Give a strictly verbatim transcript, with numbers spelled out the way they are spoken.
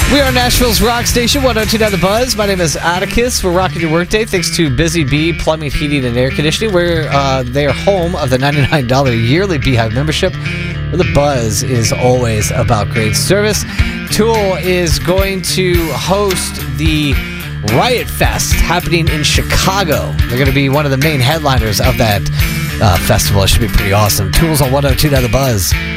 We are Nashville's rock station, one oh two point nine The Buzz. My name is Atticus. We're rocking your workday thanks to Busy Bee Plumbing, Heating, and Air Conditioning, where uh, they are home of the ninety-nine dollars yearly Beehive membership, where the buzz is always about great service. Tool is going to host the Riot Fest happening in Chicago. They're going to be one of the main headliners of that uh, festival. It should be pretty awesome. Tool's on one oh two point nine The Buzz.